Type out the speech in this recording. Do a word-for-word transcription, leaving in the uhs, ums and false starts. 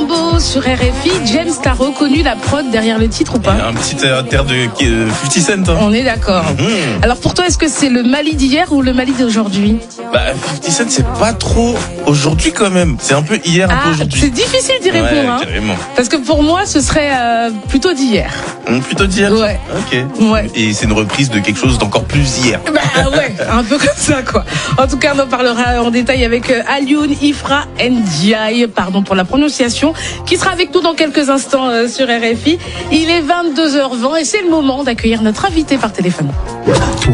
Mambo sur R F I. James, t'as reconnu la prod derrière le titre ou pas? Un petit air de euh, cinquante Cent. Hein. On est d'accord. Mmh. Alors pour toi, est-ce que c'est le Mali d'hier ou le Mali d'aujourd'hui? Bah, cinquante Cent, c'est pas trop aujourd'hui quand même. C'est un peu hier, un ah, peu aujourd'hui. C'est difficile d'y répondre. Ouais, hein. Carrément. Parce que pour moi, ce serait euh, plutôt d'hier. Mmh, plutôt d'hier. Ouais. Ok. Ouais. Et c'est une reprise de quelque chose d'encore plus hier. Bah ouais, un peu comme ça quoi. En tout cas, on en parlera en détail avec euh, Alioune Ifra Ndiaye, pardon pour la prononciation, qui sera avec nous dans quelques instants euh, sur R F I. Il est vingt-deux heures vingt et c'est le moment d'accueillir notre invité par téléphone.